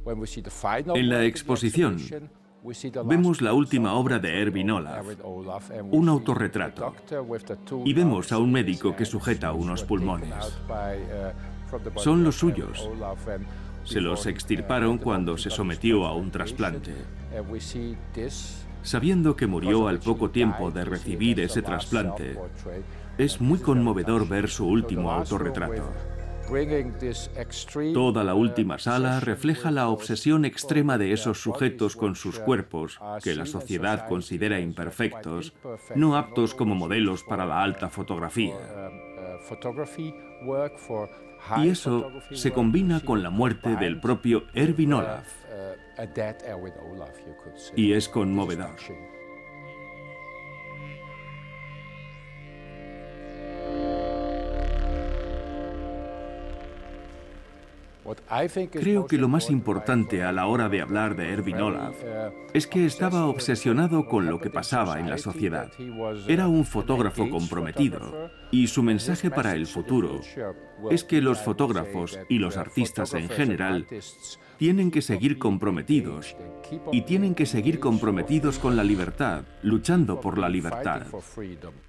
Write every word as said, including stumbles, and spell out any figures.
En la exposición vemos la última obra de Erwin Olaf, un autorretrato, y vemos a un médico que sujeta unos pulmones. Son los suyos. Se los extirparon cuando se sometió a un trasplante. Sabiendo que murió al poco tiempo de recibir ese trasplante, es muy conmovedor ver su último autorretrato. Toda la última sala refleja la obsesión extrema de esos sujetos con sus cuerpos, que la sociedad considera imperfectos, no aptos como modelos para la alta fotografía. Y eso se combina con la muerte del propio Erwin Olaf. Y es conmovedor. Creo que lo más importante a la hora de hablar de Erwin Olaf es que estaba obsesionado con lo que pasaba en la sociedad. Era un fotógrafo comprometido y su mensaje para el futuro es que los fotógrafos y los artistas en general tienen que seguir comprometidos y tienen que seguir comprometidos con la libertad, luchando por la libertad.